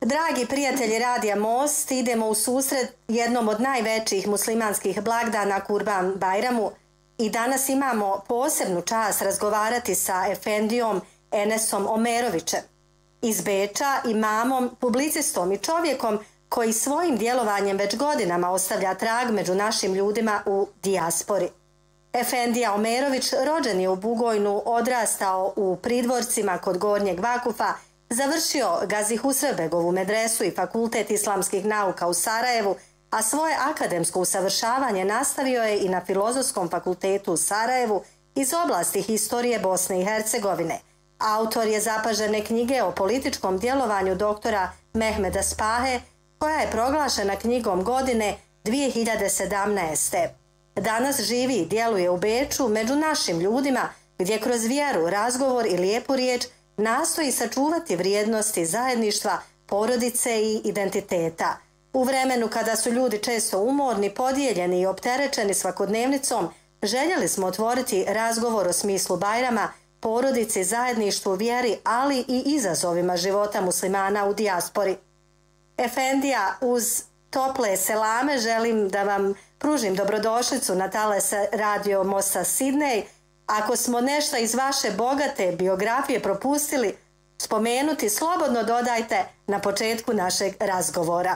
Dragi prijatelji Radija Most, idemo u susret jednom od najvećih muslimanskih blagdana Kurban Bajramu i danas imamo posebnu čast razgovarati sa efendijom Enesom Omerovićem iz Beča, imamom, publicistom i čovjekom koji svojim djelovanjem već godinama ostavlja trag među našim ljudima u dijaspori. Efendija Omerović rođen je u Bugojnu, odrastao u Pridvorcima kod Gornjeg Vakufa, završio Gazi Husrevbegovu medresu i Fakultet islamskih nauka u Sarajevu, a svoje akademsko usavršavanje nastavio je i na Filozofskom fakultetu u Sarajevu iz oblasti historije Bosne i Hercegovine. Autor je zapažene knjige o političkom djelovanju doktora Mehmeda Spahe, koja je proglašena knjigom godine 2017. Danas živi i djeluje u Beču među našim ljudima, gdje kroz vjeru, razgovor i lijepu riječ nastoji sačuvati vrijednosti zajedništva, porodice i identiteta. U vremenu kada su ljudi često umorni, podijeljeni i opterećeni svakodnevnicom, željeli smo otvoriti razgovor o smislu Bajrama, porodici, zajedništvu, vjeri, ali i izazovima života muslimana u dijaspori. Efendija, uz tople selame želim da vam pružim dobrodošlicu na talase Radio Mosta Sidnej. Ako smo nešto iz vaše bogate biografije propustili spomenuti, slobodno dodajte na početku našeg razgovora.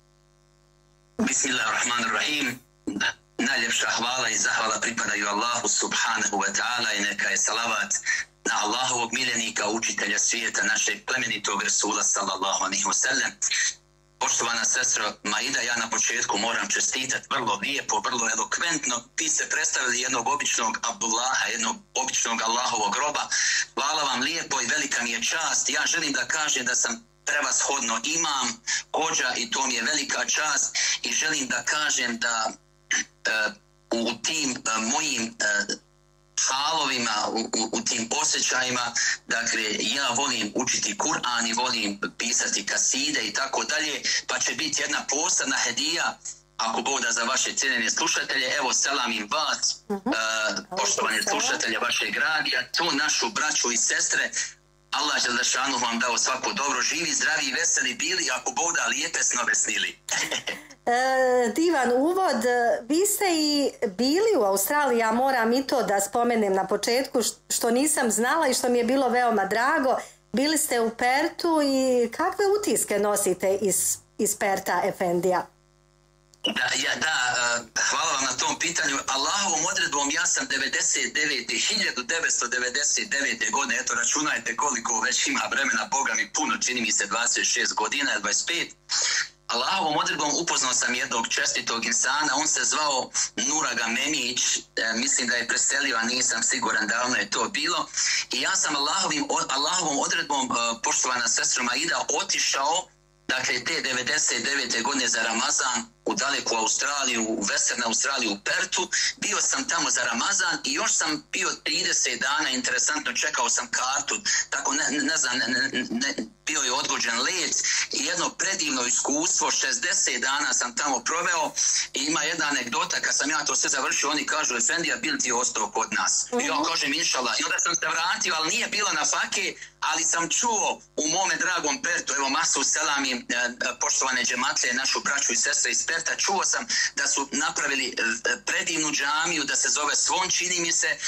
Bismillahirrahmanirrahim. Najljepša hvala i zahvala pripadaju Allahu subhanahu wa ta'ala i neka je salavat na Allahovog miljenika, učitelja svijeta, našeg plemenitog Resula sallallahu alaihi wa sallam. Poštovana sestro Maida, ja na početku moram čestitati vrlo lijepo, vrlo elokventno. Vi ste predstavili jednog običnog Abdullaha, jednog običnog Allahovog roba. Hvala vam lijepo i velika mi je čast. Ja želim da kažem da sam prevashodno imam, hođa i to mi je velika čast i želim da kažem da u tim mojim halovima, u tim osjećajima, dakle, ja volim učiti Kur'an i volim pisati kaside i tako dalje, pa će biti jedna posebna hedija, ako Bog da, za vaše cijenjene slušatelje. Evo, selamim vas, poštovane slušatelje vašeg radija, tu našu braću i sestre. Allah Đelešanu vam dao svako dobro, živi, zdravi i veseli bili, ako Bog da, lijepe snove snili. Divan uvod. Vi ste i bili u Australiji, ja moram i to da spomenem na početku, što nisam znala i što mi je bilo veoma drago. Bili ste u Pertu i kakve utiske nosite iz Perta, efendija? Hvala vam na tom pitanju. Allahovom odredbom ja sam 1999. godine, eto računajte koliko već ima vremena, Boga mi puno, čini mi se 26 godina, 25. Allahovom odredbom upoznao sam jednog čestitog insana, on se zvao Nuraga Memić, mislim da je preselio, a nisam siguran, davno je to bilo. I ja sam Allahovom odredbom, poštovana sestra Maida, otišao, dakle, te 99. godine za Ramazan u daleku Australiju, u Western Australiju, u Pertu. Bio sam tamo za Ramazan i još sam bio 30 dana, interesantno, čekao sam kartu, tako ne znam, bio je odgođen let i jedno predivno iskustvo, 60 dana sam tamo proveo i ima jedna anegdota, kad sam ja to sve završio, oni kažu, efendija, bil ti ostao kod nas? I ja kažem, inšallah, i onda sam se vratio, ali nije bilo na fake, ali sam čuo u mome dragom Pertu, evo masu selamim, poštovane džematlije, našu braću i sestre iz Perta, čuo sam da su napravili predivnu džamiju, da se zove Svon, čini mi se,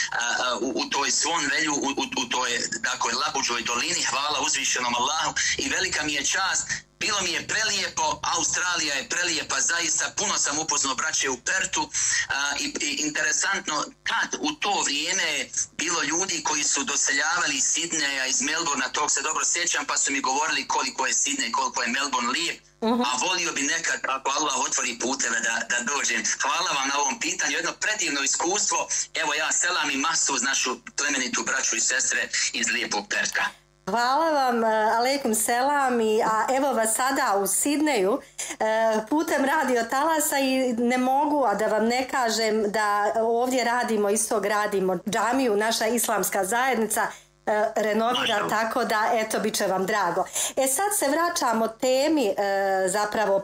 u toj Svon velju, u toj, dakle, Labuđoj dolini, hvala uzvišenom Allahu i velika mi je čast. Bilo mi je prelijepo, Australija je prelijepa, zaista, puno sam upoznao braće u Pertu i interesantno, kad u to vrijeme je bilo ljudi koji su doseljavali iz Sidneja, iz Melbourna, tog se dobro sjećam, pa su mi govorili koliko je Sidnej, koliko je Melbourne lijep, a volio bi nekad, ako Allah otvori puteve, da dođem. Hvala vam na ovom pitanju, jedno predivno iskustvo, evo ja selam i masu uz našu plemenitu braću i sestre iz lijepog Perta. Hvala vam, alejkum selam, a evo vas sada u Sidneju putem radio talasa i ne mogu a da vam ne kažem da ovdje gradimo džamiju, naša islamska zajednica renovira, tako da eto, bit će vam drago. Sad se vraćamo temi, zapravo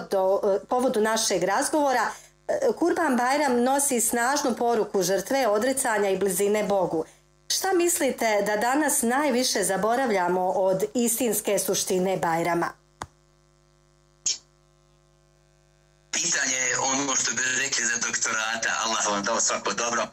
povodu našeg razgovora. Kurban Bajram nosi snažnu poruku žrtve, odricanja i blizine Bogu. Šta mislite da danas najviše zaboravljamo od istinske suštine Bajrama? pitanje je ono što bi rekli za doktorata, Allah vam dao svako dobro.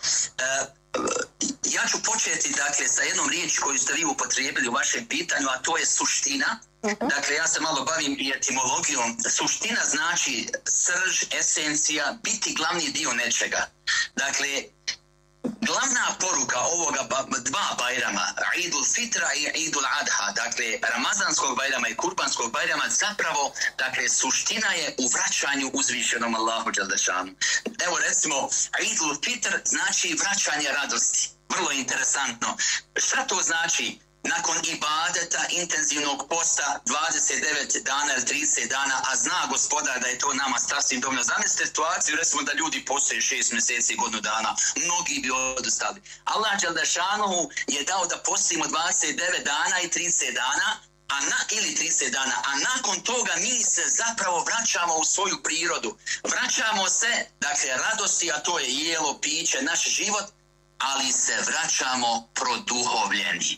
Ja ću početi dakle sa jednom riječi koju ste vi upotrijebili u vašem pitanju, a to je suština. Dakle, ja se malo bavim i etimologijom. Suština znači srž, esencija, biti glavni dio nečega. Dakle, glavna poruka ovoga dva bajrama, Idul Fitra i Idul Adha, dakle Ramazanskog bajrama i Kurbanskog bajrama, zapravo, dakle, suština je u vraćanju uzvišenom Allahu dželešanu. Evo recimo, Idul Fitr znači vraćanje radosti. Vrlo interesantno. Šta to znači? Nakon ibadeta, intenzivnog posta, 29 dana ili 30 dana, a zna Gospodar da je to nama sasvim dovoljno. Zamislite situaciju, recimo da ljudi postoje 6 mjeseci, godinu dana, mnogi bi odustali. Allah dželešanu je dao da postimo 29 dana i 30 dana, ili 30 dana, a nakon toga mi se zapravo vraćamo u svoju prirodu. Vraćamo se, dakle, radosti, a to je jelo, piće, naš život, ali se vraćamo produhovljeni.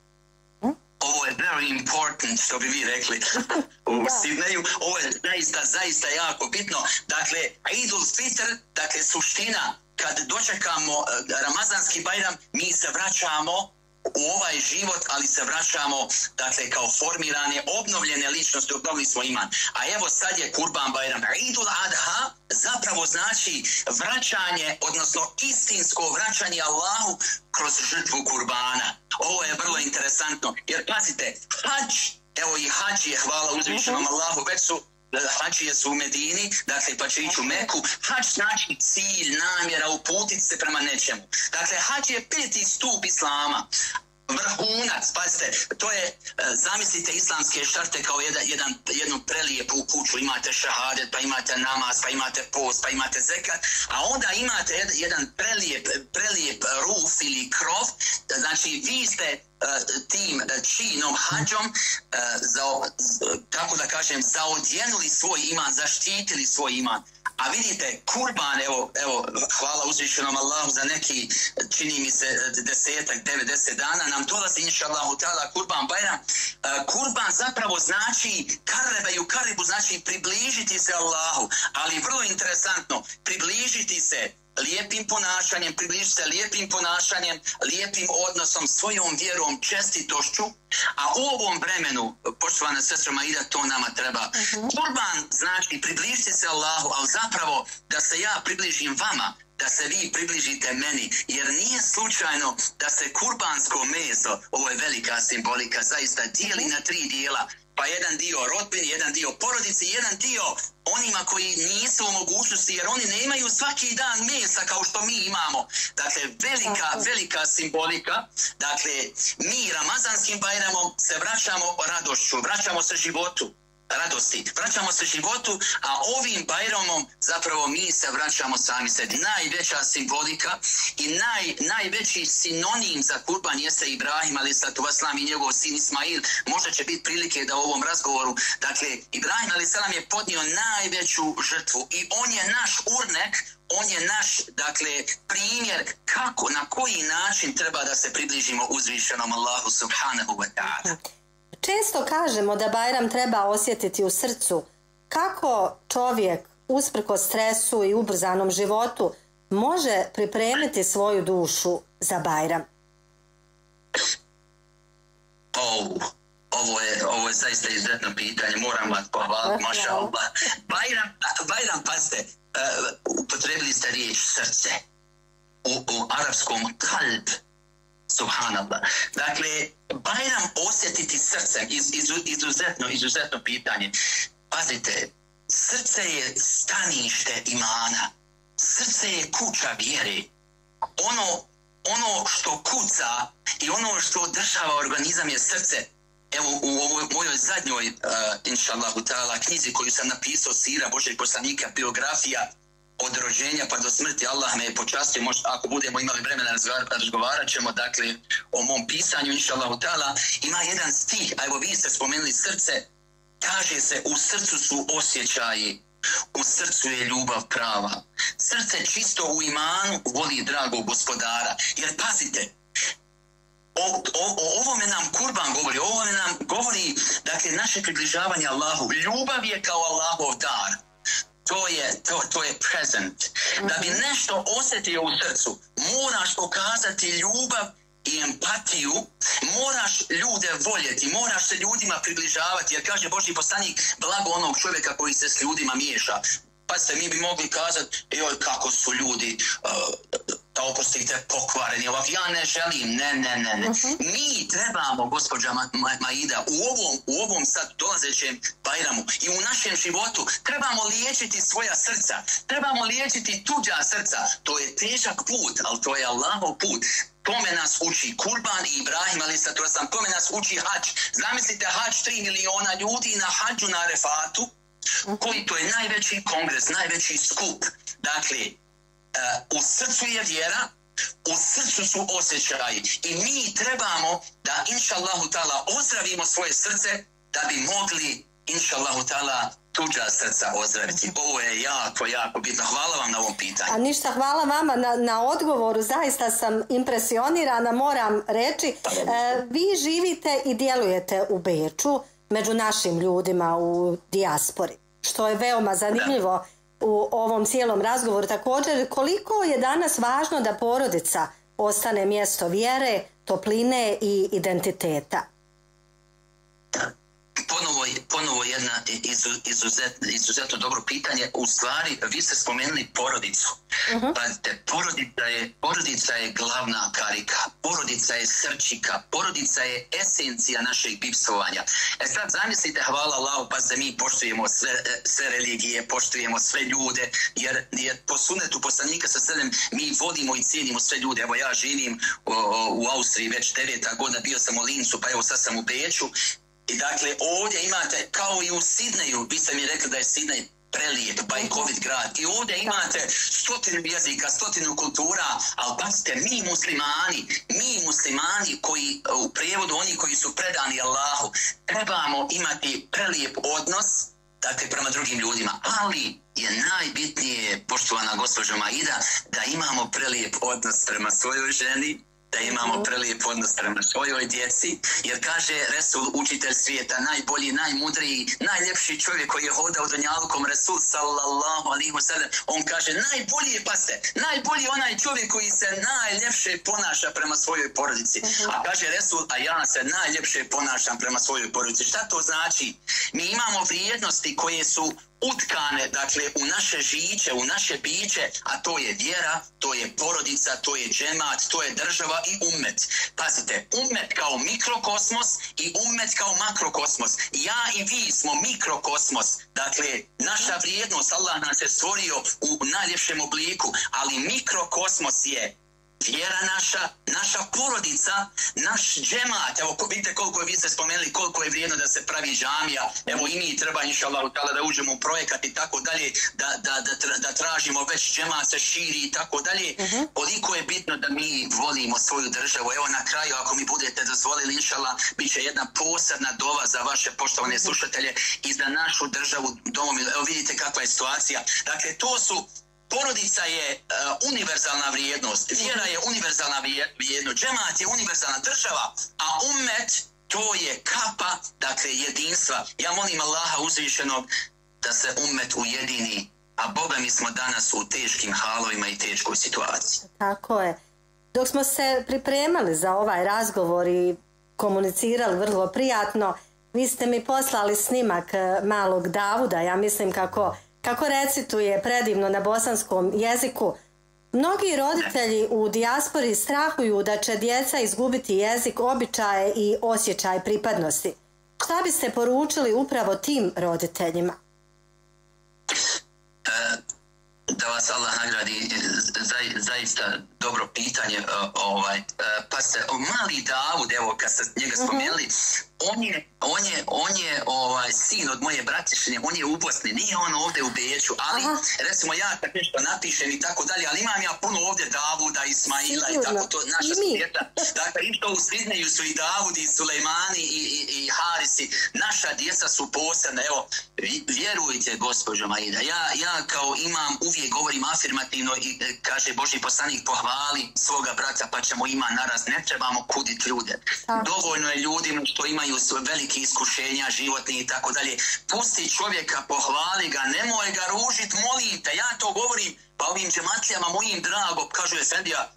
Ovo je very important, što bi vi rekli u Sidneju. Ovo je zaista jako bitno. Dakle, Idul Fitr, dakle, suština, kad dočekamo Ramazanski bajram, mi se vraćamo u ovaj život, ali se vraćamo, dakle, kao formirane, obnovljene ličnosti, obnovili smo iman. A evo sad je Kurban bajram. Idul Adha zapravo znači vraćanje, odnosno istinsko vraćanje Allahu kroz žrtvu kurbana. Ovo je vrlo interesantno, jer pazite, hadž, evo i hadž je, hvala uzvišenom Allahu, već su hađije su u Medini, dakle pa će ići u Meku. Hadž znači cilj, namjera, uputiti se prema nečemu. Dakle, hadž je 5. stup islama. Vrhunac, pazite, to je, zamislite islamske šarte kao jednu prelijepu kuću, imate šahadet, pa imate namaz, pa imate post, pa imate zekat, a onda imate jedan prelijep ruf ili krov, znači vi ste tim činom, hađom, kako da kažem, zaodjenuli svoj iman, zaštitili svoj iman. A vidite, kurban, evo, hvala uzvišenom Allahu za neki, čini mi se, 10 dana, nam dolazi, inša Allahu ta'ala, kurban bajram. Kurban zapravo znači, karibu znači približiti se Allahu, ali vrlo interesantno, približiti se lijepim ponašanjem, lijepim odnosom, svojom vjerom, čestitošću, a u ovom vremenu, poštovana sestra Maida, to nama treba. Kurban znači približiti se Allahu, ali zapravo da se ja približim vama, da se vi približite meni, jer nije slučajno da se kurbansko meso, ovo je velika simbolika, zaista dijeli na 3 dijela. Pa jedan dio rodbini, jedan dio porodici, jedan dio onima koji nisu u mogućnosti, jer oni nemaju svaki dan mesa kao što mi imamo. Dakle, velika simbolika. Dakle, mi Ramazanskim bajramom se vraćamo radošću, vraćamo se životu, radosti, vraćamo se životu, a ovim bajramom zapravo mi se vraćamo sami sebi. Najveća simbolika i najveći sinonim za kurban jeste Ibrahim alejselatu vesselam i njegov sin Ismail. Možda će biti prilike da u ovom razgovoru, dakle, Ibrahim alejselam je podnio najveću žrtvu i on je naš urnek, on je naš, dakle, primjer kako, na koji način treba da se približimo uzvišenom Allahu subhanahu wa ta'ala. Često kažemo da Bajram treba osjetiti u srcu. Kako čovjek, usprkos stresu i ubrzanom životu, može pripremiti svoju dušu za Bajram? Ovo je zaista izuzetno pitanje, moram vas pohvaliti, maša Allah. Bajram, pazite, upotrebili ste riječ srce. U arapskom kalb, subhanallah. Dakle, Bajram osjetiti srcem, izuzetno pitanje. Pazite, srce je stanište imana, srce je kuća vjere. Ono što kuca i ono što održava organizam je srce. Evo u ovoj mojoj zadnjoj, inšallahu ta'ala, knjizi koju sam napisao, Sira Božeg poslanika, biografija od rođenja pa do smrti, Allah me je počastio, možda ako budemo imali vremena razgovarat ćemo, dakle, o mom pisanju, inšallahu ta'ala, ima jedan stih, a evo vi ste spomenuli srce, kaže se, u srcu su osjećaji, u srcu je ljubav prava. Srce čisto u imanu voli dragog Gospodara, jer pazite, o ovome nam kurban govori, o ovome nam govori, dakle, naše približavanje Allahu. Ljubav je kao Allahov dar. to je present. Da bi nešto osjetio u srcu, moraš pokazati ljubav i empatiju, moraš ljude voljeti, moraš se ljudima približavati, jer kaže Božji poslanik, blago onog čovjeka koji se s ljudima miješa. Pa se mi bi mogli kazati, joj kako su ljudi, da oprostite, pokvareni ovako. Ja ne želim, ne. Mi trebamo, gospođa Maida, u ovom sad dolazećem Bajramu i u našem životu trebamo liječiti svoja srca, trebamo liječiti tuđa srca. To je težak put, ali to je Allahov put. Tome nas uči Kurban i Ibrahim, ali tome nas uči hadž. Zamislite hadž 3 miliona ljudi na hadžu na Arefatu, koji to je najveći kongres, najveći skup. Dakle, u srcu je vjera, u srcu su osjećaji i mi trebamo da inša Allahu ta'ala ozdravimo svoje srce da bi mogli inša Allahu ta'ala tuđa srca ozdraviti. Ovo je jako bitno. Hvala vam na ovom pitanju. A ništa, hvala vama na odgovoru. Zaista sam impresionirana, moram reći. Vi živite i djelujete u Beču među našim ljudima u dijaspori, što je veoma zanimljivo u ovom cijelom razgovoru. Također, koliko je danas važno da porodica ostane mjesto vjere, topline i identiteta? Ponovo jedna izuzetno dobro pitanje. U stvari, vi ste spomenuli porodicu. Pazite, porodica je glavna karika, porodica je srčika, porodica je esencija našeg bivstvovanja. Sad zamislite, hvala Allahu, pazite, mi poštujemo sve religije, poštujemo sve ljude, jer po sunetu poslanika sa selem mi vodimo i cijenimo sve ljude. Evo ja živim u Austriji već 9 godina, bio sam u Lincu, pa evo sad sam u Beču. I dakle, ovdje imate, kao i u Sidneju, vi ste mi rekli da je Sidnej prelijep, bajkovit grad. I ovdje imate 100 jezika, 100 kultura, ali pazite, mi muslimani koji, u prijevodu oni koji su predani Allahu, trebamo imati prelijep odnos, dakle, prema drugim ljudima. Ali je najbitnije, poštovana gospođo Maida, da imamo prelijep odnos prema svojoj ženi, da imamo prelijep odnos prema svojoj djeci, jer kaže Resul, učitelj svijeta, najbolji, najmudriji, najljepši čovjek koji je hodao dunjalukom, Resul sallallahu alaihi wa sallam, on kaže najbolji onaj čovjek koji se najljepše ponaša prema svojoj porodici. A kaže Resul, a ja se najljepše ponašam prema svojoj porodici. Šta to znači? Mi imamo vrijednosti koje su utkane, dakle, u naše žiće, u naše biće, a to je vjera, to je porodica, to je džemat, to je država i ummet. Pazite, ummet kao mikrokosmos i ummet kao makrokosmos. Ja i vi smo mikrokosmos, dakle, naša vrijednost, Allah nas je stvorio u najljepšem obliku, ali mikrokosmos je vjera naša porodica, naš džemat. Evo, vidite koliko je, vi ste spomenuli, koliko je vrijedno da se pravi džamija. Evo, i mi treba, inša Allah, da uđemo u projekat i tako dalje, da tražimo već džemat se širi i tako dalje. Koliko je bitno da mi volimo svoju državu. Evo, na kraju, ako mi budete dozvolili, inša Allah, bit će jedna posebna dova za vaše poštovane slušatelje i za našu državu domovinu. Evo, vidite kakva je situacija. Dakle, to su porodica je univerzalna vrijednost, vjera je univerzalna vrijednost, džemat je univerzalna država, a ummet to je kapa, dakle, jedinstva. Ja molim Allaha uzvišenog da se ummet ujedini, a Boga mi smo danas u teškim halovima i teškoj situaciji. Tako je. Dok smo se pripremali za ovaj razgovor i komunicirali vrlo prijatno, vi ste mi poslali snimak malog Davuda, ja mislim kako recituje predivno na bosanskom jeziku. Mnogi roditelji u dijaspori strahuju da će djeca izgubiti jezik, običaje i osjećaj pripadnosti. Šta biste poručili upravo tim roditeljima? Da vas Allah nagradi, zaista dobro pitanje. Pa ste, mali Davud, evo kad ste njega spomenuli, on je sin od moje bratišine, on je u Bosni, nije on ovdje u Beču, ali recimo ja kad nešto napišem i tako dalje, ali imam ja puno ovdje Davuda, Ismaila i tako to, naša svijeta. Dakle, isto u Sidneju su i Davudi, i Sulejmani i Harisi, naša djeca su posebna. Evo, vjerujte, gospođo Maida, ja kao imam, uvijek govorim afirmativno i kaže Božji poslanik, pohvaljujem pohvali svoga brata pa ćemo ima naraz. Ne trebamo kuditi ljude. Dovoljno je ljudima što imaju velike iskušenja životni i tako dalje. Pusti čovjeka, pohvali ga, nemoj ga ružiti, molim te. Ja to govorim pa ovim džematlijama mojim drago, kažu Efendija,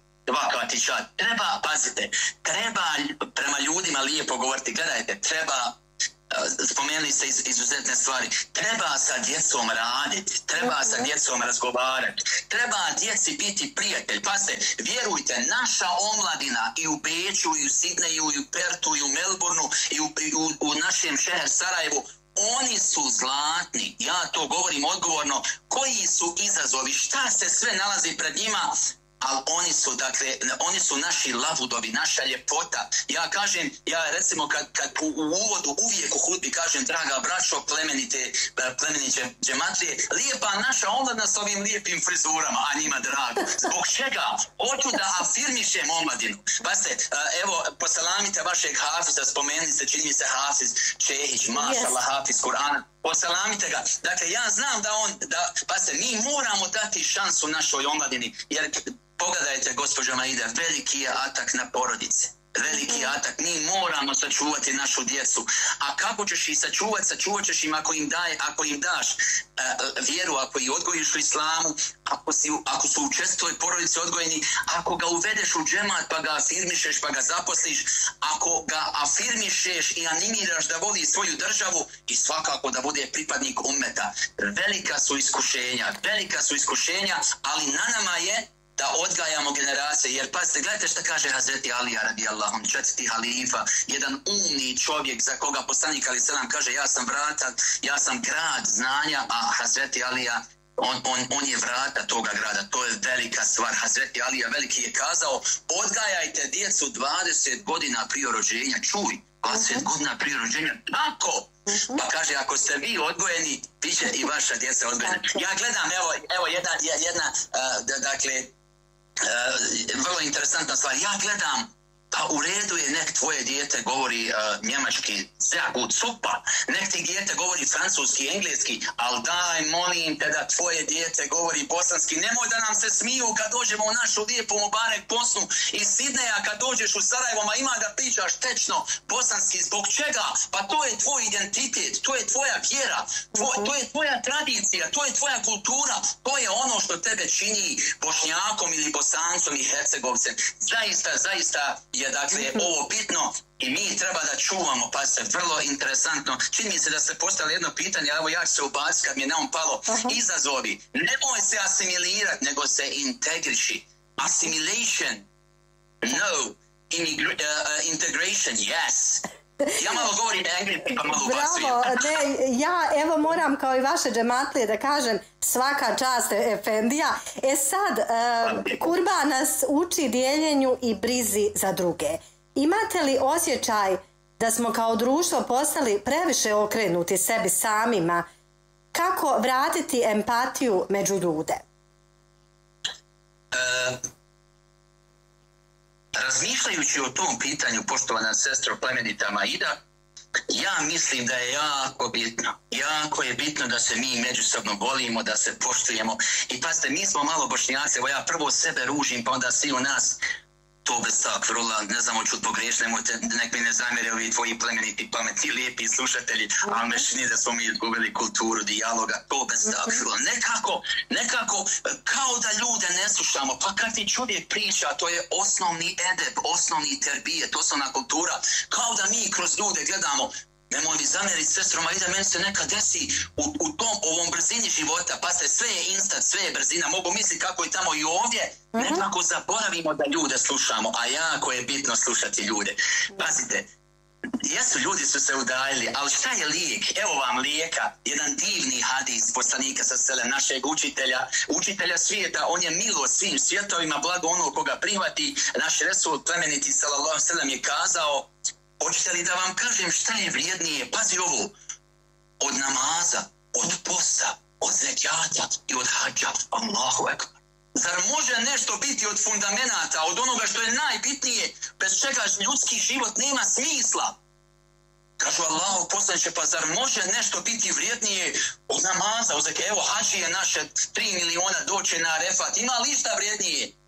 treba, pazite, treba prema ljudima lijepo govoriti. Gledajte, treba, spomenuli ste izuzetne stvari, treba sa djecom raditi, treba sa djecom razgovarati, treba djeci biti prijatelj. Pazite, vjerujte, naša omladina i u Beču, i u Sidneju, i u Pertu, i u Melbourneu, i u našem šeher Sarajevu, oni su zlatni. Ja to govorim odgovorno. Koji su izazovi, šta se sve nalazi pred njima, ali oni su naši lavudovi, naša ljepota. Ja kažem, recimo kad u uvodu uvijek u hudbi kažem, draga braćo, plemenite džematlije, lijepa naša omladina s ovim lijepim frizurama, a njima drago. Zbog čega? Hoću da afirmišem omladinu. Pazite, evo, poselamite vašeg hafiza, spomenuli ste, čini mi se Hafiz Čehić, mašallah, Hafiz Kur'ana. Poselamite ga. Dakle, ja znam pazite, mi moramo dati šansu našoj omladini, jer pogledajte, gospođo Maida, veliki je atak na porodice. Veliki atak. Mi moramo sačuvati našu djecu. A kako ćeš ih sačuvati? Sačuvat ćeš im ako im daš vjeru, ako ih odgojiš u islamu, ako su u čestoj porodici odgojeni, ako ga uvedeš u džemat pa ga afirmišeš pa ga zaposliš, ako ga afirmišeš i animiraš da voli svoju državu i svakako da bude pripadnik ummeta. Velika su iskušenja, ali na nama je da odgajamo generacije, jer pazite, gledajte šta kaže Hazreti Alija radijallahu anhu, četvrti halifa, jedan umni čovjek za koga poslanik alejhi selam kaže ja sam vrata, ja sam grad znanja, a Hazreti Alija on je vrata toga grada. To je velika stvar. Hazreti Alija veliki je kazao, odgajajte djecu 20 godina prije rođenja. Čuj, 20 godina prije rođenja. Tako! Pa kaže, ako ste vi odgojeni, bit će i vaša djeca odgojena. Ja gledam, evo jedna vrlo interesantna stvar. Ja gledam, pa u redu je, nek tvoje dijete govori njemački, sehr gut, super, nek ti dijete govori francuski, engleski, ali daj, molim te da tvoje dijete govori bosanski. Nemoj da nam se smiju kad dođemo u našu lijepu Mubarek Bosnu iz Sidneja, kad dođeš u Sarajevo, ma ima da pričaš tečno bosanski. Zbog čega? Pa to je tvoj identitet, to je tvoja vjera, to je tvoja tradicija, to je tvoja kultura, to je ono što tebe čini Bošnjakom ili Bosancom i Hercegovcem. Zaista je ovo bitno i mi treba da čuvamo, pa se vrlo interesantno. Čini mi se da se postavili jedno pitanje, evo ja ću se ubaciti kad mi je na palo. Izazovi. Nemoj se asimilirati, nego se integriši. Assimilation, no. Integration, yes. Ja malo govorim engleski, pa malo ubacujem. Bravo, ja evo moram kao i vaše džematlije da kažem svaka čast Efendija. Sad, kurban nas uči dijeljenju i brizi za druge. Imate li osjećaj da smo kao društvo postali previše okrenuti sebi samima? Kako vratiti empatiju među ljude? Razmišljajući o tom pitanju, poštovana sestro plemenita Maida, ja mislim da je jako je bitno da se mi međusobno volimo, da se poštujemo. I pazite, mi smo malo Bošnjaci, evo ja prvo sebe ružim, pa onda svi u nas, to bez takvrula, ne znam, hoću pogrešiti, nemojte, nek mi ne zamjere ovi tvoji plemeniti, pametni, lijepi slušatelji, ali me čini da smo mi izgubili kulturu dijaloga, to bez takvrula. Nekako, kao da ljude ne slušamo, pa kad ti čovjek priča, to je osnovni edeb, osnovni terbijet, osnovna kultura, kao da mi kroz ljude gledamo. Nemoj mi zamjeriti, sestro Maida, meni se nekad desi u ovom brzini života, pa sve je instant, sve je brzina, mogu misliti kako je tamo i ovdje, nekako zaboravimo da ljude slušamo, a jako je bitno slušati ljude. Pazite, ljudi su se udaljili, ali šta je lijek? Evo vam lijeka, jedan divni hadis poslanika sa selem, našeg učitelja svijeta, on je milost svim svjetovima, blago onog koga prihvati. Naš Resul plemeniti sallallahu alejhi ve sellem je kazao, hoćete li da vam kažem šta je vrijednije? Pazi ovo, od namaza, od posta, od zekijata i od hađa. Allahu ekber. Zar može nešto biti od fundamenata, od onoga što je najbitnije, bez čega ljudski život nema smisla? Kažu Allahu poslaniče, pa zar može nešto biti vrijednije od namaza, od zekijata? Evo, hađije naše 3 miliona doće na Arefat, ima li šta vrijednije?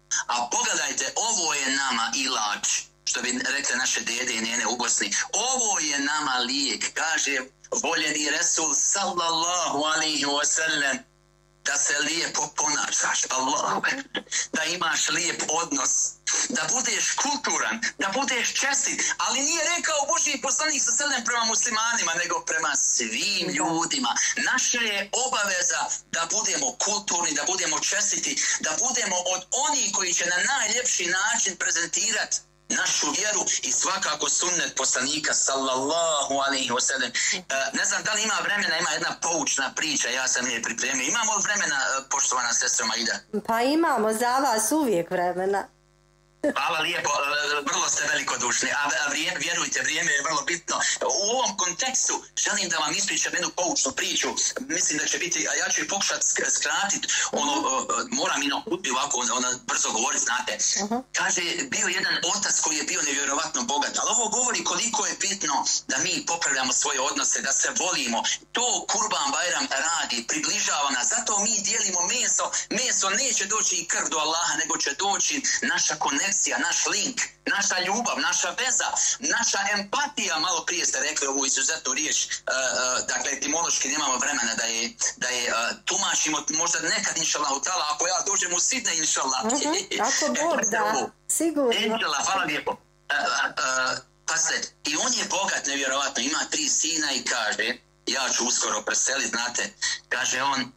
A pogledajte, ovo je nama ilač, što bi rekli naše dede i njene u Bosni. Ovo je nama lijek, kaže voljeni Resul sallallahu alaihi wa sallam, da se lijepo ponašaš, Allah, da imaš lijep odnos, da budeš kulturan, da budeš čestit, ali nije rekao Božji poslanik sa sallam prema muslimanima, nego prema svim ljudima. Naša je obaveza da budemo kulturni, da budemo čestiti, da budemo od onih koji će na najljepši način prezentirati našu vjeru i svakako sunnet poslanika sallallahu alaihi wa sallam. Ne znam da li ima vremena, ima jedna poučna priča, ja sam je pripremio. Imamo li vremena, poštovana sestra Maida? Pa imamo za vas uvijek vremena. Hvala lijepo, vrlo ste velikodušni, a vjerujte, vrijeme je vrlo bitno. U ovom kontekstu želim da vam ispričam jednu poučnu priču, mislim da će biti, a ja ću je pokušati skratiti, moram i na hudbi ovako, brzo govoriti, znate. Kaže, bio jedan otac koji je bio nevjerovatno bogat, ali ovo govori koliko je bitno da mi popravljamo svoje odnose, da se volimo. To Kurban Bajram radi, približava nas, zato mi dijelimo meso. Meso neće doći i krv do Allaha, nego će doći naša konekcija, naš link, naša ljubav, naša veza, naša empatija, malo prije ste rekli ovu izuzetnu riječ, dakle etimološki nemamo vremena da je tumačimo, možda nekad inšallah utala, ako ja dođem u Sidne inšallah. Ako Bog da, sigurno. Inšallah, hvala lijepo. I on je bogat nevjerovatno, ima 3 sina i kaže, ja ću uskoro preseliti, znate, kaže on,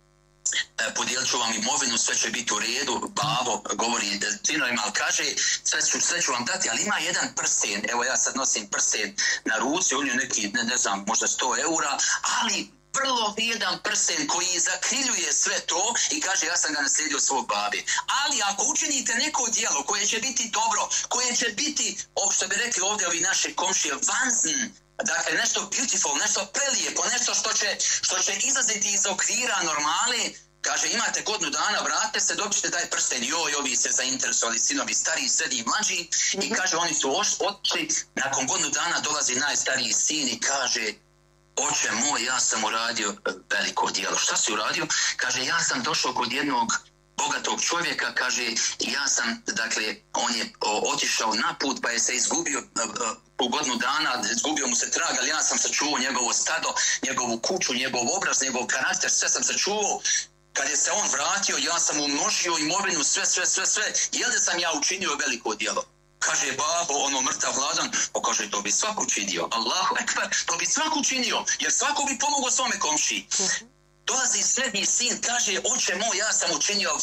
podijelit ću vam imovinu, sve će biti u redu, babo govori sinovima, ali kaže sve ću vam dati, ali ima jedan prsten, evo ja sad nosim prsten na ruci, on je neki, ne znam, možda 100 eura, ali vrlo vrijedan prsten koji zakriljuje sve to i kaže ja sam ga naslijedio svog babi. Ali ako učinite neko djelo koje će biti dobro, koje će biti, što bi rekli ovdje ovi naše komšije, vanzn, dakle nešto beautiful, nešto prelijepo, nešto što će izlaziti iz okvira normale, kaže imate godinu dana, vratite se, dobijete taj prsten, joj, ovi se zainteresovali, sinovi, stariji, srednji i mlađi, i kaže oni su otišli, nakon godinu dana dolazi najstariji sin i kaže, oče moj, ja sam uradio veliko djelo. Šta si uradio? Kaže, ja sam došao kod jednog bogatog čovjeka, kaže, ja sam, dakle, on je otišao na put pa je se izgubio u godinu dana, izgubio mu se trag, ali ja sam sačuvao njegovo stado, njegovu kuću, njegov obraz, njegov karakter, sve sam sačuvao. Kad je se on vratio, ja sam umnožio imovinu, sve. Jel da sam ja učinio veliko djelo? Kaže, babo, ono mrtav hladan, kaže, to bi svako učinio. Allahu ekber, to bi svako učinio, jer svako bi pomogao svome komšiji. Dolazi srednji sin, kaže, oče moj, ja sam učinio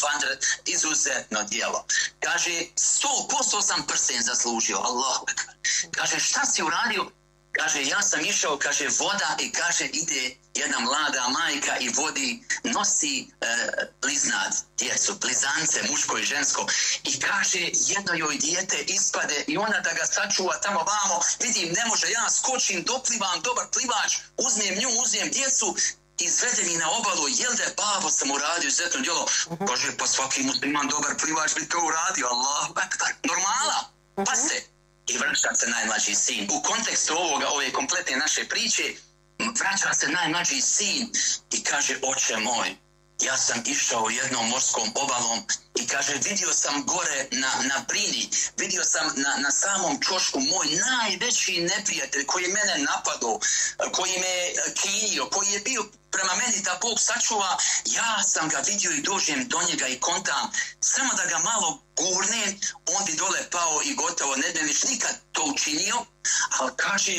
izuzetno djelo. Kaže, 100% sam prsten zaslužio. Allahu ekber. Kaže, šta si uradio? Kaže, ja sam išao, kaže, voda i kaže, ide jedna mlada majka i vodi, nosi bliznad, djecu, blizance, muško i žensko. I kaže, jedno joj dijete ispade i ona da ga sačuva tamo vamo, vidim, ne može, ja skočim, doplivam, dobar plivač, uzmem nju, uzmem djecu, izvede mi na obalu, jel da je babo sam uradio izuzetno djelo? Kaže, pa svaki musliman dobar plivač bi to uradio, Allahu ekber, normala, pa se. I vraća se najmlađi sin. U kontekstu ove kompletne naše priče, vraća se najmlađi sin i kaže, oče moj, ja sam išao jednom morskom obalom i kaže, vidio sam gore na brini, vidio sam na samom čošku moj najveći neprijatelj koji je mene napadao, koji me kinio, koji je bio prema meni da Bog sačuva, ja sam ga vidio i dođem do njega i kontam, samo da ga malo gurnem, on bi dole pao i gotovo, ne bi viš nikad to učinio, ali kaže,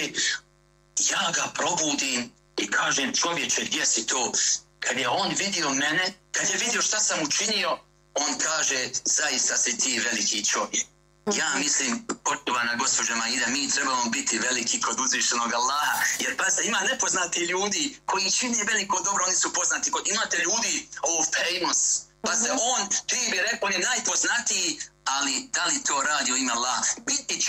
ja ga probudim i kažem, čovječe, gdje si to? Kad je on vidio mene, kad je vidio šta sam učinio, on kaže, zaista si ti veliki čovjek. Ja mislim, poštovana gospođa Maida, mi trebamo biti veliki kod uzvišenog Allaha, jer pazite, ima nepoznati ljudi koji čine veliko dobro, oni su poznati. Imate ljudi, famous, pazite, ti bi rekao, on je najpoznatiji, ali da li to radi u ime Allaha? Biti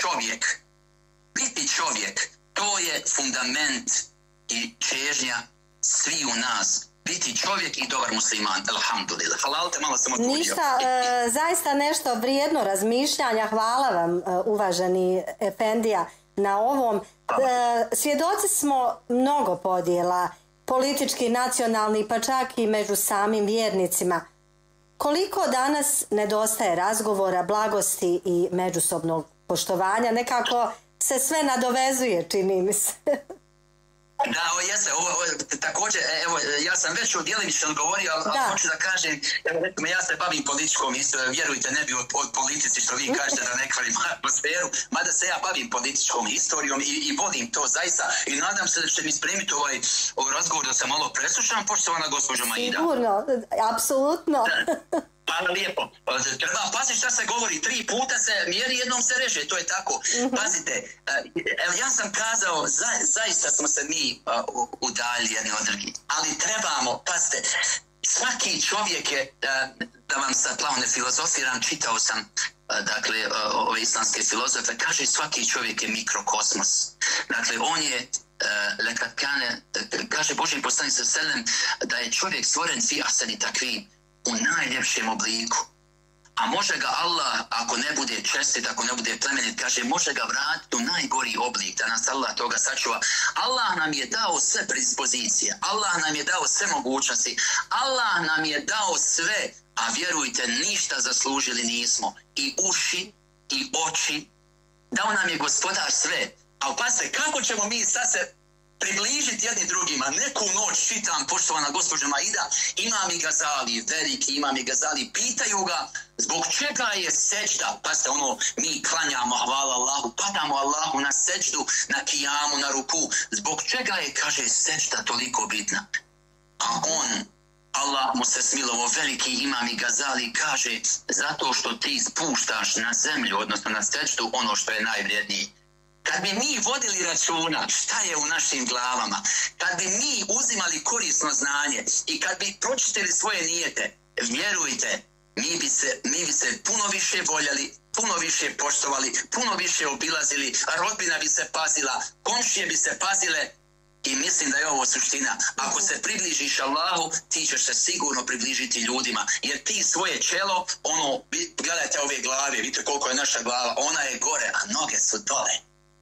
čovjek, to je fundament i čežnja svi u nas. Biti čovjek i dobar musliman, alhamdulillah. Halal te malo sam otvorio. Ništa, zaista nešto vrijedno razmišljanja. Hvala vam, uvaženi efendija, na ovom. Svjedoci smo mnogo podjela, politički, nacionalni, pa čak i među samim vjernicima. Koliko danas nedostaje razgovora, blagosti i međusobnog poštovanja? Nekako se sve nadovezuje, čini mi se. Da, jeste, također, evo, ja sam već djelimično odgovorio, ali hoću da kažem, ja se bavim političkom istorijom, vjerujte, ne bi od politici što vi kažete da ne kvarim atmosferu, mada se ja bavim političkom istorijom i vodim to zaista i nadam se da ćete mi spremiti ovaj razgovor da se malo preslušam, poštovana gospođo Maida. Sigurno, apsolutno. Hvala lijepo. Treba paziti šta se govori. 3 puta se mjeri, jednom se reže. To je tako. Pazite, ja sam kazao, zaista smo se mi udaljili jedni od drugih. Ali trebamo, pazite, svaki čovjek je, da vam sad plavo ne filozofiram, čitao sam dakle, ove islamske filozofe, kaže svaki čovjek je mikrokosmos. Dakle, on je kaže Božji poslanik sallallahu alejhi ve sellem da je čovjek stvoren fi ahsani takvim, u najljepšem obliku. A može ga Allah, ako ne bude čestit, ako ne bude plemenit, kaže, može ga vratiti u najgori oblik, da nas Allah toga sačuva. Allah nam je dao sve predispozicije, Allah nam je dao sve mogućnosti, Allah nam je dao sve, a vjerujte, ništa zaslužili nismo. I uši, i oči, dao nam je gospodar sve. Ali pazite, kako ćemo mi sad se približiti jedni drugima? Neku noć čitam, poštovana gospođa Maida, Imam i Gazali, veliki Imam i Gazali, pitaju ga zbog čega je sećda, pazite ono, mi klanjamo, hvala Allahu, padamo Allahu na sećdu, na kijamu, na ruku, zbog čega je, kaže, sećda toliko bitna? A on, Allah mu se smilovo, veliki Imam i Gazali, kaže, zato što ti spuštaš na zemlju, odnosno na sećdu, ono što je najvrijednije. Kad bi mi vodili računa šta je u našim glavama, kad bi mi uzimali korisno znanje i kad bi pročitali svoje nijete, vjerujte, mi bi se puno više voljeli, puno više poštovali, puno više obilazili, rodbina bi se pazila, komšije bi se pazile i mislim da je ovo suština. Ako se približiš Allahu, ti ćeš se sigurno približiti ljudima, jer ti svoje čelo, ono, gledajte ove glave, vidite koliko je naša glava, ona je gore, a noge su dole.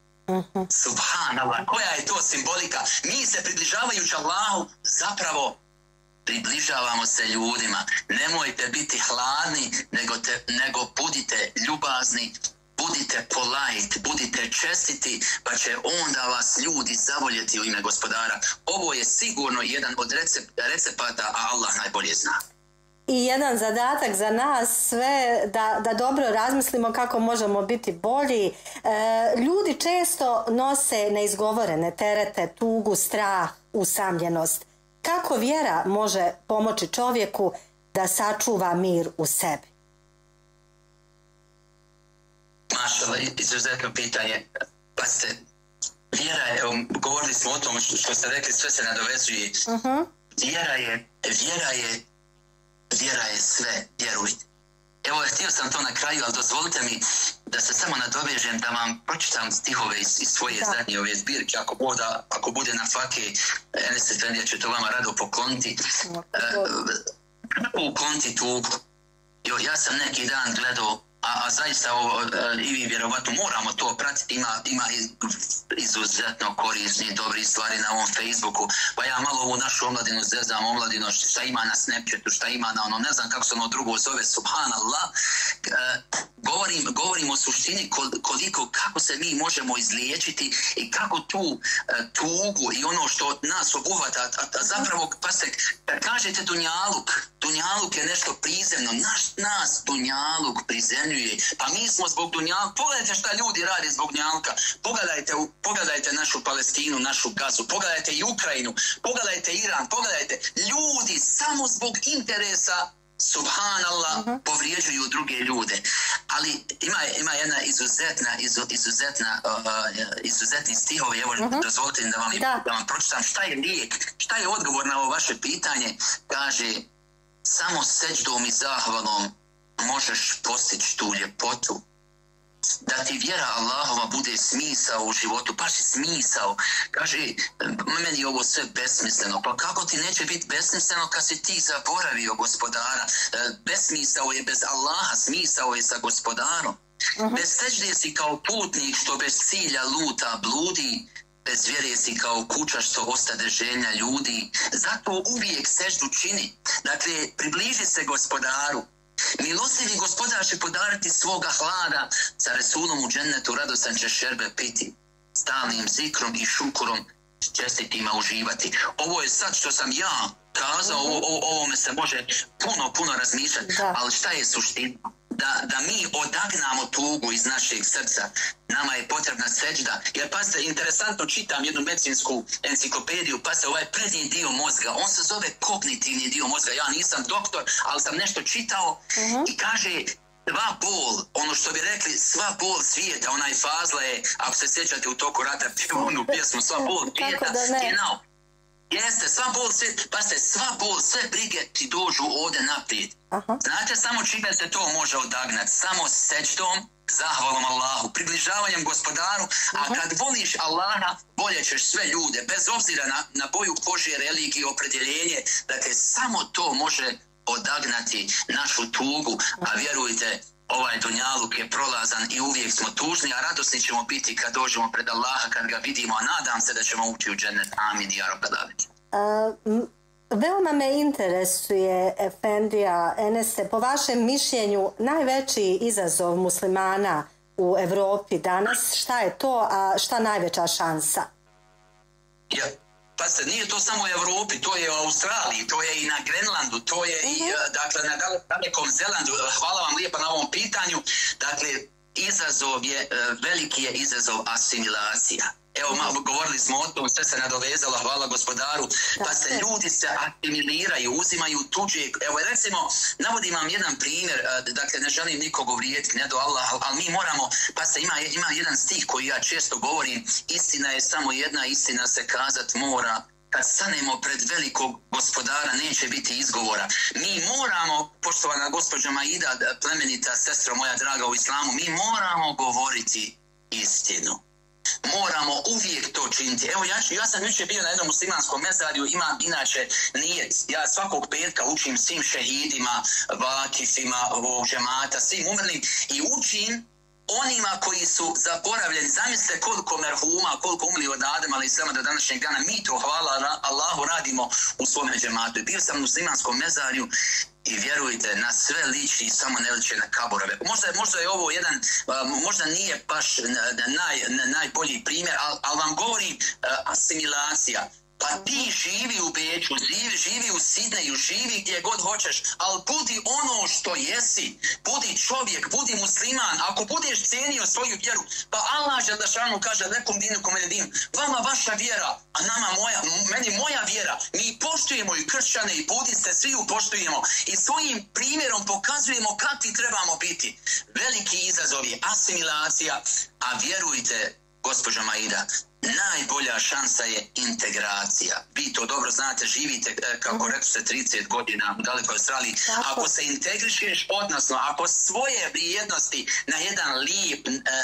Subhanallah, koja je to simbolika? Mi se približavajući Allahu zapravo približavamo se ljudima. Nemojte biti hladni, nego budite ljubazni, budite polite, budite čestiti, pa će onda vas ljudi zavoljeti u ime gospodara. Ovo je sigurno jedan od recepata, a Allah najbolje zna. I jedan zadatak za nas sve da dobro razmislimo kako možemo biti bolji. Ljudi često nose neizgovorene terete, tugu, strah, usamljenost. Kako vjera može pomoći čovjeku da sačuva mir u sebi? Mašala, izuzetno pitanje. Pazite, vjera je, govorili smo o tom što ste rekli, sve se nadovezuje. Vjera je sve, vjerujte. Evo, htio sam to na kraju, ali dozvolite mi da se samo nadovežem, da vam pročitam stihove iz svoje zadnje ove zbirke. Ako bude na fake, Enes Efendija će to vama rado pokloniti. Ukloniti tugu. Ja sam neki dan gledao, a zaista ovo, i vi vjerovatno moramo to pratiti, ima izuzetno korisni, dobri stvari na ovom Facebooku, pa ja malo ovu našu omladinu zezam, omladinu šta ima na Snapchatu, šta ima na ono, ne znam kako se ono drugo zove, subhanallah, govorim o suštini kako se mi možemo izliječiti i kako tu tugu i ono što nas obuhvata, a zapravo, pa se, kažete Dunjaluk je nešto prizemno, nas Dunjaluk prizemljuje, pa mi smo zbog Dunjaluka, pogledajte šta ljudi rade zbog Dunjaluka, pogledajte našu Palestinu, našu Gazu, pogledajte i Ukrajinu, pogledajte Iran, pogledajte, ljudi samo zbog interesa, subhanallah, povrijeđuju druge ljude. Ali ima jedna izuzetni stihovi, evo dozvolite da vam pročitam šta je lijek, šta je odgovor na ovo vaše pitanje. Kaže, samo sećdom i zahvalom možeš postići tu ljepotu, da ti vjera Allahova bude smisao u životu, baš smisao. Kaže, meni je ovo sve besmisleno. Pa kako ti neće biti besmisleno kad si ti zaboravio gospodara? Besmisao je bez Allaha, smisao je sa gospodarom. Bez sećde si kao putnik što bez cilja luta bludi, bez vjere si kao kuća što ostade željna ljudi. Zato uvijek seždu čini. Dakle, približi se gospodaru. Milostivi gospodar će podariti svoga hlada, sa Resulom u džennetu radostan će šerbe piti, stalnim zikrom i šukurom čestitima uživati. Ovo je sad što sam ja kazao, ovome se može puno razmišljati, ali šta je suština? Da mi odagnamo tugu iz našeg srca. Nama je potrebna seđda. Jer pazite, interesantno čitam jednu medicinsku enciklopediju, pazite, ovaj prednji dio mozga, on se zove kognitivni dio mozga. Ja nisam doktor, ali sam nešto čitao i kaže sva bol, ono što bi rekli, sva bol svijeta, onaj Fazla je, ako se sjećate u toku rata, onu pjesmu, sva bol svijeta, genau. Jeste, sva bol svijeta, pazite, sva bol, sve brige ti dođu ovdje naprijed. Znate samo čime se to može odagnati? Samo sećdom, zahvalom Allahu, približavanjem gospodaru, a kad voliš Allaha, voljet ćeš sve ljude, bez obzira na boju kože, religiju, opredjeljenje. Dakle, samo to može odagnati našu tugu, a vjerujte, ovaj dunjaluk je prolazan i uvijek smo tužni, a radosni ćemo biti kad dođemo pred Allaha, kad ga vidimo, a nadam se da ćemo ući u džennet. Amin, ja Rabbal alemin. Veoma me interesuje, Efendija Enese, po vašem mišljenju najveći izazov muslimana u Evropi danas, šta je to, a šta najveća šansa? Pa se nije to samo u Evropi, to je u Australiji, to je i na Grenlandu, to je i dakle, na dalekom Zelandu. Hvala vam lijepa na ovom pitanju. Dakle, veliki je izazov asimilacija. Evo, govorili smo o tom, sve se nadovezalo, hvala gospodaru, pa se ljudi se asimiliraju, uzimaju tuđe. Evo, recimo, navodim vam jedan primjer, dakle, ne želim nikog uvrijediti, ne do Allah, ali mi moramo, pa se ima jedan stih koji ja često govorim, istina je samo jedna, istina se kazat mora. Kad stanemo pred velikog gospodara, neće biti izgovora. Mi moramo, poštovana gospođa Maida, plemenita sestra moja draga u islamu, mi moramo govoriti istinu. Moramo uvijek to činiti. Evo, ja sam jučer bio na jednom muslimanskom mezarju, imam inače nijet. Ja svakog petka učim svim šehidima, vakifima, ovog džemata, svim umrlim i učim onima koji su zaboravljeni. Zamislite koliko merhuma, koliko umrli od Adema, ali i svema do današnjeg dana. Mi to, hvala Allahu, radimo u svome džematu. Bio sam u muslimanskom mezarju i vjerujte, na sve liči, samo ne liči na kaborove. Možda je ovo jedan, možda nije baš najbolji primjer, ali vam govorim asimilacija. Pa ti živi u Beču, živi u Sidneju, živi gdje god hoćeš, ali budi ono što jesi, budi čovjek, budi musliman. Ako budeš cijenio svoju vjeru, pa Allah Đelešanu kaže lekum dinukum waliya din, vama vaša vjera, a meni moja vjera. Mi poštujemo i kršćane i budiste, svi ju poštujemo i svojim primjerom pokazujemo kakvi trebamo biti. Veliki izazov je asimilacija, a vjerujte, gospođo Maida, najbolja šansa je integracija. Vi to dobro znate, živite, kako rekli ste, 30 godina u dalekoj Australiji. Ako se integrišeš, odnosno ako svoje vrijednosti na jedan lijep,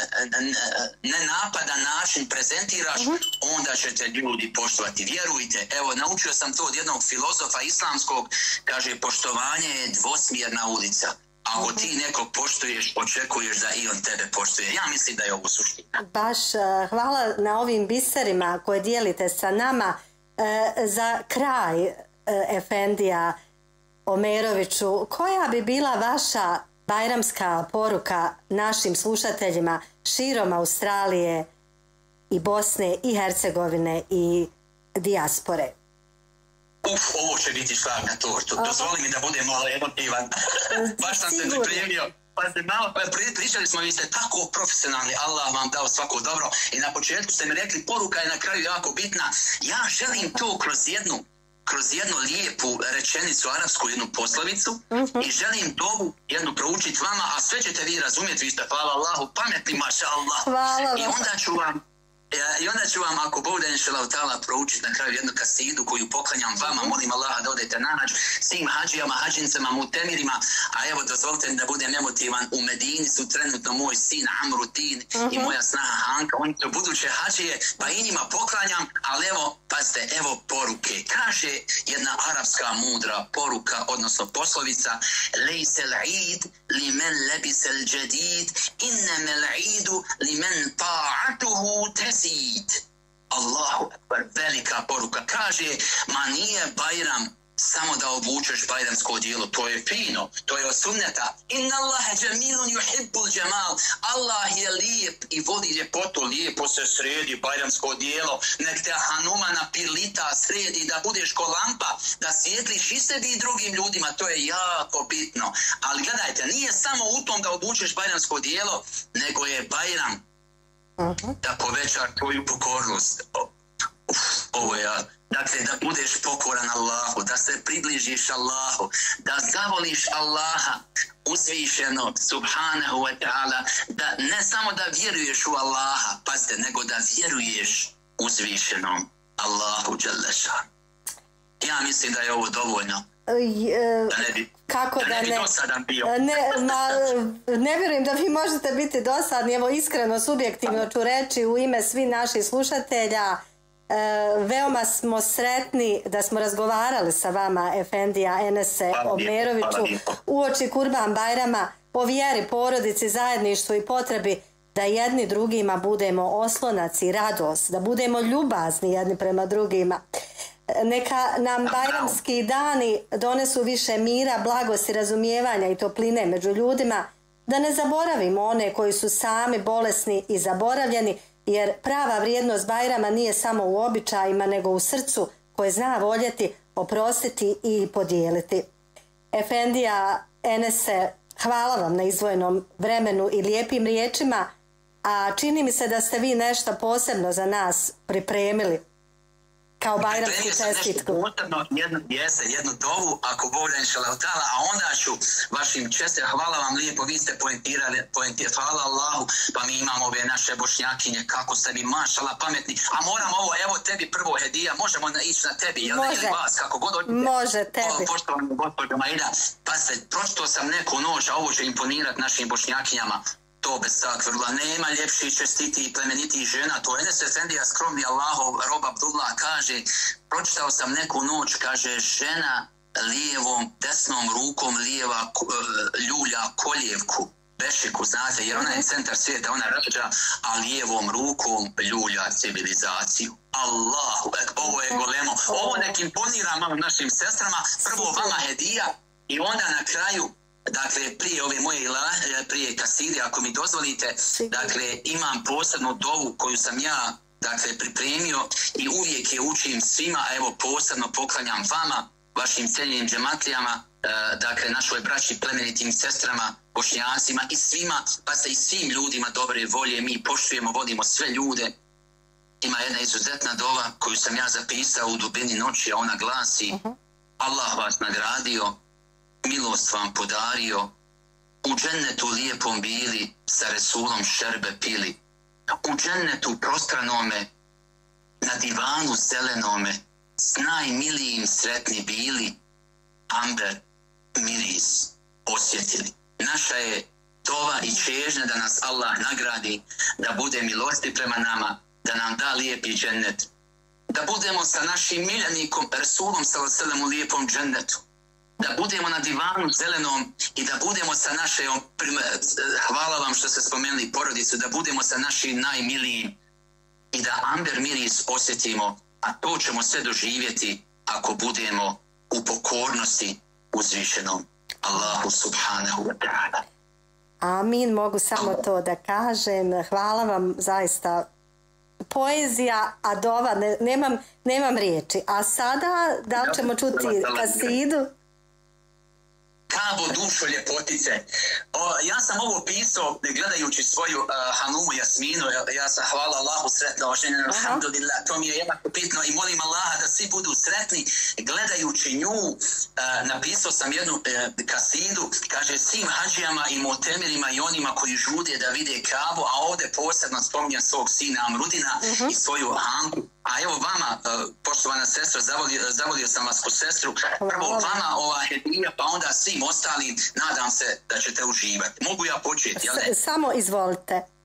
nenapadan način prezentiraš, onda ćete ljudi poštovati. Vjerujte, evo, naučio sam to od jednog filozofa islamskog, kaže, poštovanje je dvosmjerna ulica. Ako ti nekog poštuješ, očekuješ da i on tebe poštuje. Ja mislim da je ovo suština. Baš hvala na ovim biserima koje dijelite sa nama. Za kraj, Efendija Omeroviću, koja bi bila vaša bajramska poruka našim slušateljima širom Australije i Bosne i Hercegovine i dijaspore? Ovo će biti šlag na tortu. Dozvoli mi da budem malo emotivan. Baš sam se pripremio. Pričali smo, vi ste tako profesionalni, Allah vam dao svako dobro. I na početku ste mi rekli, poruka je na kraju jako bitna. Ja želim to kroz jednu lijepu rečenicu, arapsku jednu poslovicu, i želim dovu jednu proučiti vama, a sve ćete vi razumjeti, vi ste, hvala Allahu, pametni, maša Allah. Hvala. I onda ću vam, ako Bog da inšalav ta'ala, proučiti na kraju jednu kasidu koju poklanjam vama. Molim Allaha da odete na hađ svim hađijama, hađincama, mutemirima. A evo, dozvolite mi da budem emotivan. U Medini su trenutno moj sin Amrutin i moja snaha Hanka. Oni su buduće hađije, pa i njima poklanjam. Ali evo, pazite, evo poruke. Kaže jedna arapska mudra poruka, odnosno poslovica: Lejsel id li men lebisel džedid, innemel idu li men ta'atuhu tezid. Allahu ekber, velika poruka. Kaže, ma nije Bajram samo da obučeš bajramsko odijelo, to je fino, to je od sunneta. Inna Allahe džemilun yuhibbul džemal. Allah je lijep i voli ljepotu, lijepo se sredi bajramsko odijelo, nek te Hanuma na pirlita sredi, da budeš ko lampa, da svijetliš i sebi i drugim ljudima, to je jako bitno. Ali gledajte, nije samo u tom da obučeš bajramsko odijelo, nego je Bajram da poveća tvoju pokornost. Ovo je, dakle, da budeš pokoran Allahu, da se približiš Allahu, da zavoliš Allaha uzvišeno, subhanahu wa ta'ala, da ne samo da vjeruješ u Allaha, pazite, nego da vjeruješ uzvišenom Allahu dželeša. Ja mislim da je ovo dovoljno. Da ne bi, kako da ne bi dosadan bio. Ne vjerujem da vi možete biti dosadni, evo iskreno, subjektivno ću reći u ime svih naših slušatelja. Veoma smo sretni da smo razgovarali sa vama, Efendija Enese Omeroviću, uoči Kurban Bajrama, o vjeri, porodici, zajedništvu i potrebi da jedni drugima budemo oslonac i radost, da budemo ljubazni jedni prema drugima. Neka nam bajramski dani donesu više mira, blagosti, razumijevanja i topline među ljudima, da ne zaboravimo one koji su sami bolesni i zaboravljeni, jer prava vrijednost Bajrama nije samo u običajima, nego u srcu koje zna voljeti, oprostiti i podijeliti. Efendija Enese, hvala vam na izdvojenom vremenu i lijepim riječima, a čini mi se da ste vi nešto posebno za nas pripremili kao bajramsku čestitku. Jednu dovu, ako Bog da inšalav ta'ala, a onda ću vašim čestitkama, hvala vam lijepo, vi ste poentirali, hvala Allahu, pa mi imamo ove naše bošnjakinje, kako ste vi mašala pametni, a moramo ovo, evo tebi prvo hedija, možemo ići na tebi, jel ne, ili vas, kako god odite. Može, tebi. Poštovani gospođo Maida, pa se, pročito sam neku noć, a ovo će imponirati našim bošnjakinjama. To bez takvrla, nema ljepši, čestiti i plemeniti žena, to Enes Efendija skromni Allahov rob Abdullah kaže, pročitao sam neku noć, kaže, žena lijevom, desnom rukom lijeva ljulja koljevku, bešiku, znate, jer ona je centar svijeta, ona rađa, a lijevom rukom ljulja civilizaciju. Allahu, ovo je golemo, ovo nek imponira malo našim sestrama, prvo vama hedija i onda na kraju, dakle, prije ove moje prije kaside, ako mi dozvolite, dakle, imam posebnu dovu koju sam ja, dakle, pripremio i uvijek je učim svima, a evo posebno poklanjam vama, vašim cijenjenim džematlijama, dakle, našoj braći, plemenitim sestrama, bošnjacima i svima, pa se i svim ljudima dobre volje, mi poštujemo, vodimo sve ljude. Ima jedna izuzetna dova koju sam ja zapisao u dubini noći, a ona glasi, Allah vas nagradio, milost vam podario, u džennetu lijepom bili, sa Resulom šerbe pili, u džennetu prostranome, na divanu zelenome, s najmilijim sretni bili, amber miris osjetili. Naša je dova i čežnja da nas Allah nagradi, da bude milosti prema nama, da nam da lijepi džennet, da budemo sa našim miljenikom Resulom sallallahu u lijepom džennetu, da budemo na divanu zelenom i da budemo sa našom, hvala vam što ste spomenuli porodicu, da budemo sa našim najmilijim i da amber miris osjetimo, a to ćemo sve doživjeti ako budemo u pokornosti uzvišenom Allahu subhanahu wa ta'ala. Amin, mogu samo to da kažem. Hvala vam, zaista poezija, a dova, nemam riječi. A sada, da li ćemo čuti kasidu? Kavo dušo ljepotice. Ja sam ovo pisao gledajući svoju Hanumu Jasminu, ja sam hvala Allahu sretno oženjeno, alhamdulillah, to mi je jako bitno i molim Allaha da svi budu sretni. Gledajući nju, napisao sam jednu kasidu, kaže svim hađijama i motemirima i onima koji žude da vide Kabu, a ovdje posebno spominjem svog sina Amrudina i svoju Hanku. A evo vama, poštovana sestra, zavolio sam vas po sestru, prvo vama ova hedija, pa onda svim ostalim, nadam se da ćete uživati. Mogu ja početi, jel ne? Samo izvolite.